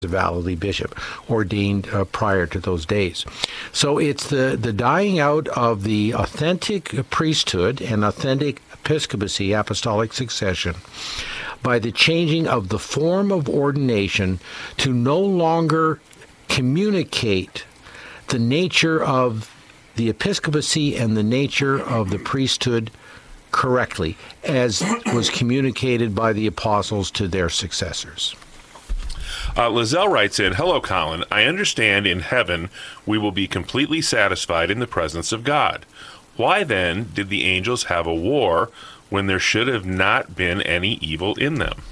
validly bishop, ordained prior to those days. So it's the dying out of the authentic priesthood and authentic episcopacy, apostolic succession, by the changing of the form of ordination to no longer communicate the nature of the episcopacy and the nature of the priesthood correctly, as was communicated by the apostles to their successors. Lizelle writes in, "Hello, Colin. I understand in heaven we will be completely satisfied in the presence of God. Why then did the angels have a war when there should have not been any evil in them?"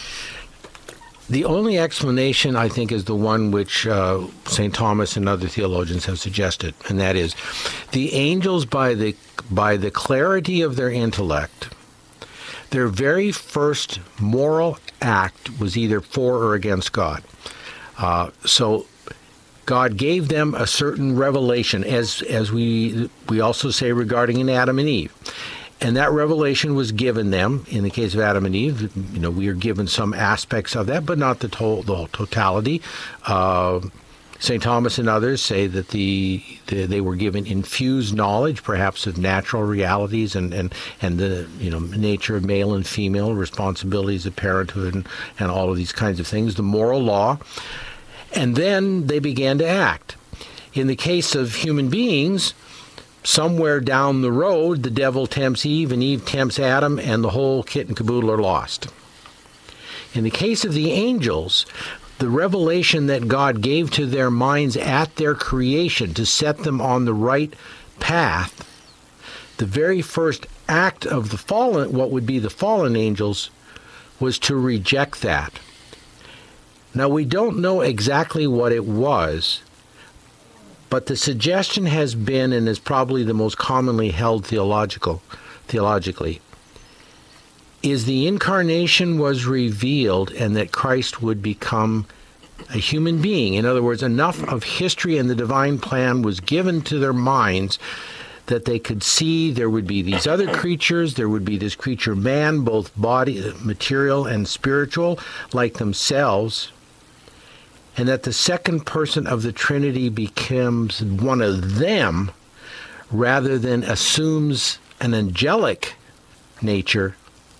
The only explanation, I think, is the one which St. Thomas and other theologians have suggested, and that is the angels, by the clarity of their intellect, their very first moral act was either for or against God. So God gave them a certain revelation, as we also say regarding Adam and Eve. And that revelation was given them. In the case of Adam and Eve, we are given some aspects of that, but not the totality. St. Thomas and others say that they were given infused knowledge, perhaps of natural realities and the nature of male and female, responsibilities of parenthood and all of these kinds of things, the moral law. And then they began to act. In the case of human beings, somewhere down the road, the devil tempts Eve, and Eve tempts Adam, and the whole kit and caboodle are lost. In the case of the angels, the revelation that God gave to their minds at their creation to set them on the right path, the very first act of the fallen, what would be the fallen angels, was to reject that. Now, we don't know exactly what it was, but the suggestion has been, and is probably the most commonly held theologically, is the incarnation was revealed and that Christ would become a human being. In other words, enough of history and the divine plan was given to their minds that they could see there would be these other creatures, there would be this creature man, both body, material and spiritual, like themselves, and that the second person of the Trinity becomes one of them rather than assumes an angelic nature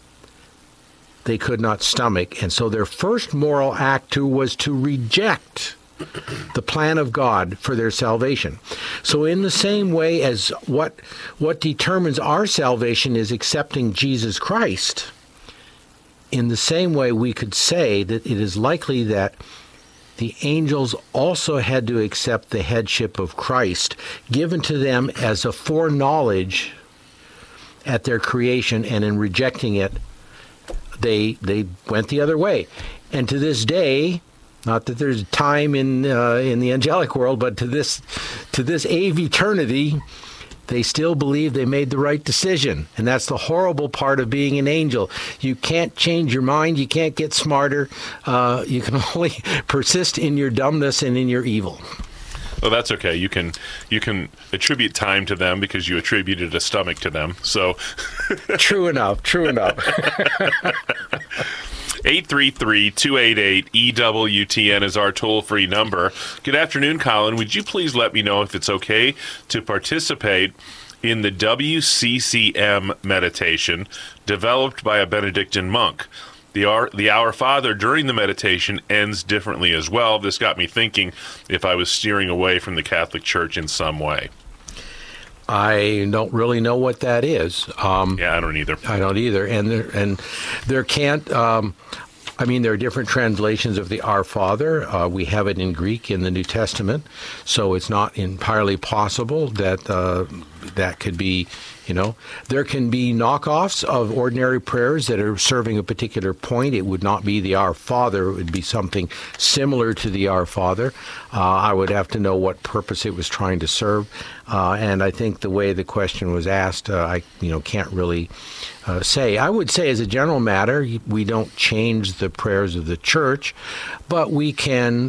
they could not stomach. And so their first moral act was to reject the plan of God for their salvation. So in the same way as what determines our salvation is accepting Jesus Christ, in the same way we could say that it is likely that the angels also had to accept the headship of Christ given to them as a foreknowledge at their creation, and in rejecting it, they went the other way. And to this day, not that there's time in the angelic world, but to this ave eternity, they still believe they made the right decision. And that's the horrible part of being an angel. You can't change your mind. You can't get smarter. You can only persist in your dumbness and in your evil. Well, that's okay. You can attribute time to them because you attributed a stomach to them. So True enough. 833-288-EWTN is our toll-free number. Good afternoon, Colin. Would you please let me know if it's okay to participate in the WCCM meditation developed by a Benedictine monk? The Our Father during the meditation ends differently as well. This got me thinking if I was steering away from the Catholic Church in some way. I don't really know what that is. Yeah, I don't either. And there can't. There are different translations of the Our Father. We have it in Greek in the New Testament, so it's not entirely possible that that could be. There can be knockoffs of ordinary prayers that are serving a particular point. It would not be the Our Father. It would be something similar to the Our Father. I would have to know what purpose it was trying to serve. And I think the way the question was asked, I can't really say. I would say as a general matter, we don't change the prayers of the Church, but we can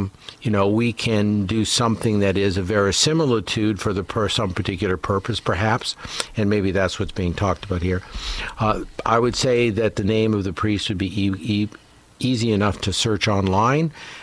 do something that is a verisimilitude for some particular purpose, perhaps, and maybe that's what's being talked about here. I would say that the name of the priest would be easy enough to search online,